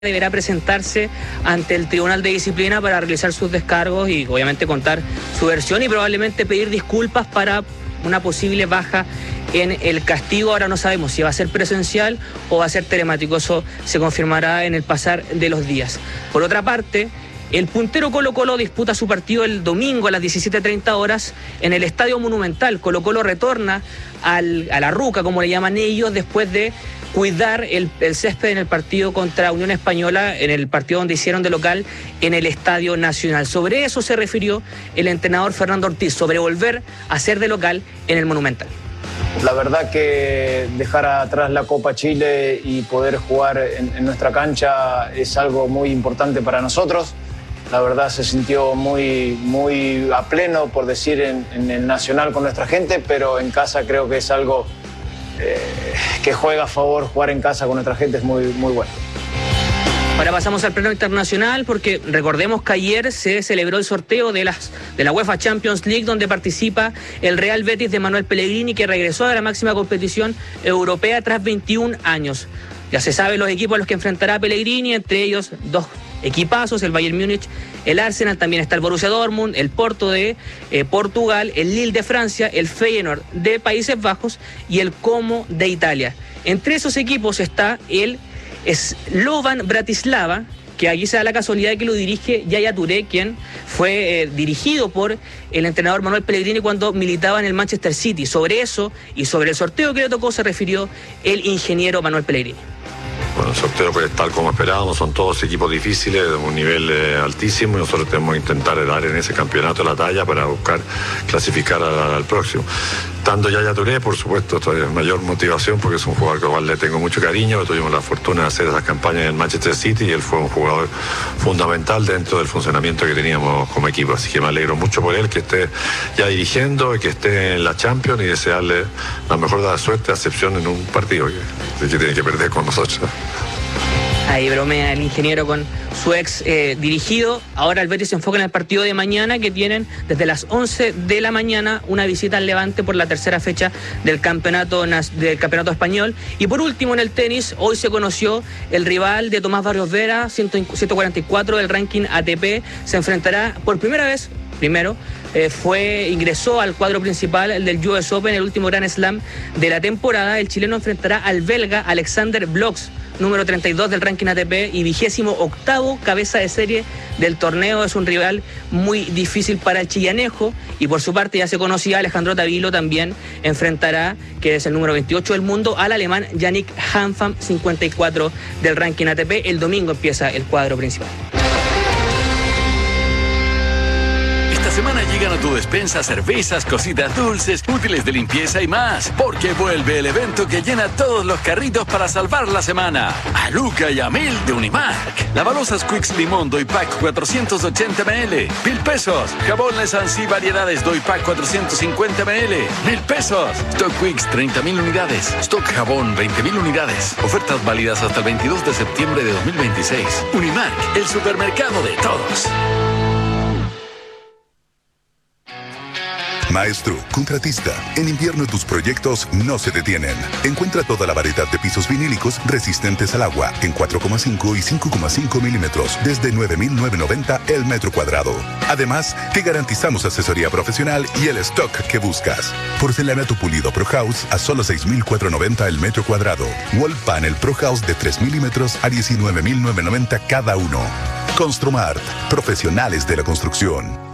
deberá presentarse ante el Tribunal de Disciplina para realizar sus descargos y obviamente contar su versión y probablemente pedir disculpas para una posible baja en el castigo. Ahora no sabemos si va a ser presencial o va a ser telemático, eso se confirmará en el pasar de los días. Por otra parte, el puntero Colo-Colo disputa su partido el domingo a las 17:30 horas en el Estadio Monumental. Colo-Colo retorna a la ruca, como le llaman ellos, después de cuidar el césped en el partido contra Unión Española, en el partido donde hicieron de local en el Estadio Nacional. Sobre eso se refirió el entrenador Fernando Ortiz, sobre volver a ser de local en el Monumental. La verdad que dejar atrás la Copa Chile y poder jugar en nuestra cancha es algo muy importante para nosotros. La verdad se sintió muy a pleno, por decir, en el Nacional con nuestra gente, pero en casa creo que es algo que juega a favor. Jugar en casa con nuestra gente es muy bueno. Ahora pasamos al plano internacional porque recordemos que ayer se celebró el sorteo de la UEFA Champions League, donde participa el Real Betis de Manuel Pellegrini, que regresó a la máxima competición europea tras 21 años. Ya se sabe los equipos a los que enfrentará Pellegrini, entre ellos dos equipazos, el Bayern Múnich, el Arsenal, también está el Borussia Dortmund, el Porto de Portugal, el Lille de Francia, el Feyenoord de Países Bajos y el Como de Italia. Entre esos equipos está el Slovan Bratislava, que aquí se da la casualidad de que lo dirige Yaya Touré, quien fue dirigido por el entrenador Manuel Pellegrini cuando militaba en el Manchester City. Sobre eso y sobre el sorteo que le tocó se refirió el ingeniero Manuel Pellegrini. Bueno, el sorteo pues tal como esperábamos, son todos equipos difíciles, de un nivel altísimo, y nosotros tenemos que intentar dar en ese campeonato la talla para buscar clasificar al próximo. Estando Yaya Touré, por supuesto, todavía mayor motivación porque es un jugador al cual le tengo mucho cariño. Tuvimos la fortuna de hacer esas campañas en el Manchester City y él fue un jugador fundamental dentro del funcionamiento que teníamos como equipo. Así que me alegro mucho por él, que esté ya dirigiendo y que esté en la Champions, y desearle la mejor de la suerte, a excepción en un partido que tiene que perder con nosotros. Ahí bromea el ingeniero con su ex dirigido. Ahora el Betis se enfoca en el partido de mañana, que tienen desde las 11 de la mañana una visita al Levante por la tercera fecha del campeonato español. Y por último, en el tenis, hoy se conoció el rival de Tomás Barrios Vera, 144 del ranking ATP. Se enfrentará por primera vez. Ingresó al cuadro principal del US Open, el último Grand Slam de la temporada. El chileno enfrentará al belga Alexander Blox, número 32 del ranking ATP y 28º cabeza de serie del torneo. Es un rival muy difícil para el chillanejo. Y por su parte, ya se conocía, Alejandro Tavilo también enfrentará, que es el número 28 del mundo, al alemán Yannick Hanfam, 54 del ranking ATP. El domingo empieza el cuadro principal. Semana llegan a tu despensa cervezas, cositas dulces, útiles de limpieza y más, porque vuelve el evento que llena todos los carritos para salvar la semana. A Luca y a Mil de Unimark. Lavalosas Quicks Limón Doypack 480 ml, 1,000 pesos. Jabón Lesansi variedades Doypack 450 ml, 1,000 pesos. Stock Quicks 30,000 unidades. Stock Jabón 20,000 unidades. Ofertas válidas hasta el 22 de septiembre de 2026. Unimark, el supermercado de todos. Maestro, contratista, en invierno tus proyectos no se detienen. Encuentra toda la variedad de pisos vinílicos resistentes al agua en 4,5 y 5,5 milímetros desde 9,990 el metro cuadrado. Además, te garantizamos asesoría profesional y el stock que buscas. Porcelanato pulido Pro House a solo 6,490 el metro cuadrado. Wall Panel Pro House de 3 milímetros a 19,990 cada uno. Construmart, profesionales de la construcción.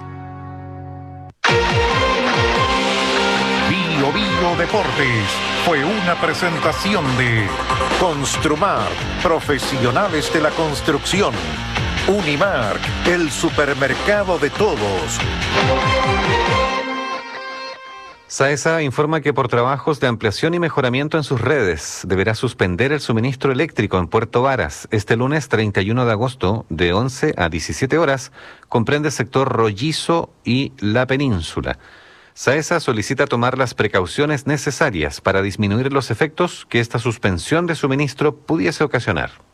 Bio Deportes fue una presentación de Construmart, profesionales de la construcción. Unimark, el supermercado de todos. SAESA informa que por trabajos de ampliación y mejoramiento en sus redes deberá suspender el suministro eléctrico en Puerto Varas este lunes 31 de agosto de 11 a 17 horas. Comprende el sector Rollizo y la península. SAESA solicita tomar las precauciones necesarias para disminuir los efectos que esta suspensión de suministro pudiese ocasionar.